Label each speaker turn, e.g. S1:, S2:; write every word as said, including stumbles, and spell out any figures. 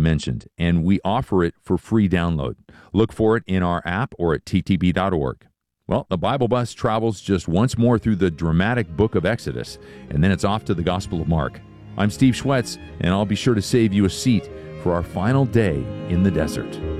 S1: mentioned, and we offer it for free download. Look for it in our app or at t t b dot org. Well, the Bible Bus travels just once more through the dramatic book of Exodus, and then it's off to the Gospel of Mark. I'm Steve Schwetz, and I'll be sure to save you a seat for our final day in the desert.